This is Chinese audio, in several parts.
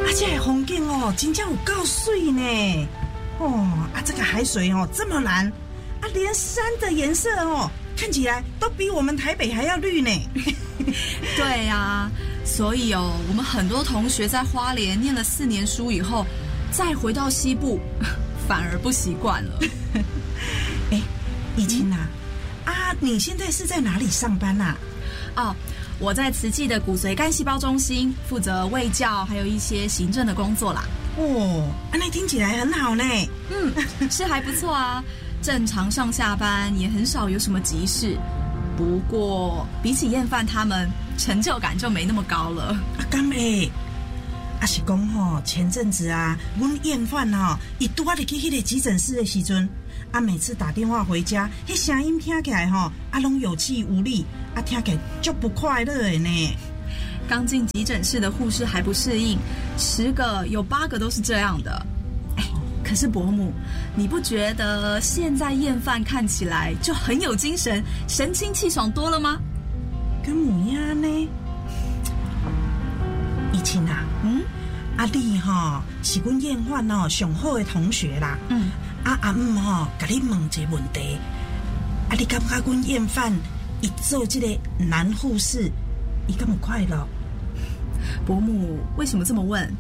这个风景哦，真正有够水呢。这个海水哦这么蓝，连山的颜色哦看起来都比我们台北还要绿呢。 对啊，所以我们很多同学在花莲念了4年书以后，再回到西部，反而不习惯了。 怡清啊，你现在是在哪里上班啊？ 我在慈济的骨髓干细胞中心负责卫教，还有一些行政的工作啦。 那听起来很好呢。 是还不错啊，正常上下班，也很少有什么急事。不过比起验饭他们，成就感就没那么高了。 甘是讲前阵子阮验饭伊拄入去迄个急诊室的时阵，每次打电话回家，迄声音听起来拢有气无力，听起来就不快乐的呢。 刚进急诊室的护士还不适应，10个有8个都是这样的。可是伯母，你不觉得现在验饭看起来就很有精神，神清气爽多了吗？ 跟母呀呢？怡清啊，你是阮验饭上好的同学啦。阿姆甲你问一个问题，你感觉阮验饭伊做这个男护士，伊敢有快乐？ 伯母为什么这么问？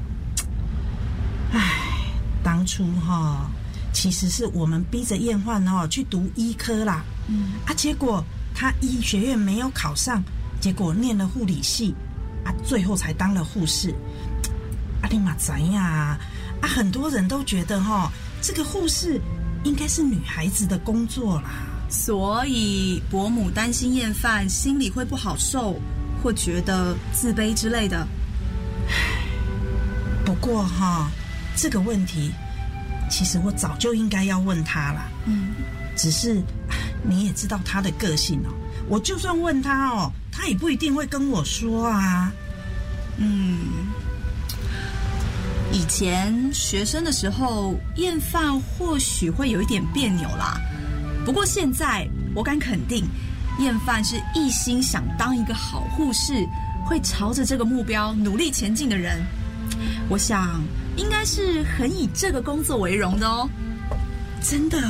当初其实是我们逼着验饭去读医科啦。结果他医学院没有考上，结果念了护理系，最后才当了护士。你嘛知呀，很多人都觉得这个护士应该是女孩子的工作啦。 所以伯母担心验饭心里会不好受，或觉得自卑之类的。 不过这个问题其实我早就应该要问他啦。只是你也知道他的个性我就算问他他也不一定会跟我说啊。 以前学生的时候验饭或许会有一点别扭啦，不过现在我敢肯定，验饭是一心想当一个好护士，会朝着这个目标努力前进的人。我想应该是很以这个工作为荣的哦。 真的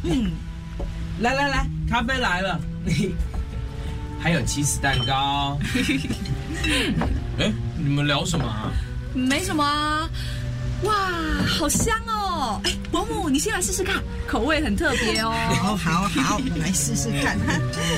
来，咖啡来了，还有起司蛋糕。你们聊什么啊？ 没什么啊。哇，好香哦！伯母，你先来试试看，口味很特别哦。 好，我来试试看。